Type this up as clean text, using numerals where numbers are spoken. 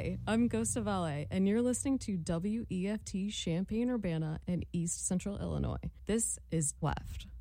Hi, I'm Ghost of LA, and you're listening to WEFT Champaign-Urbana in East Central Illinois. This is Left.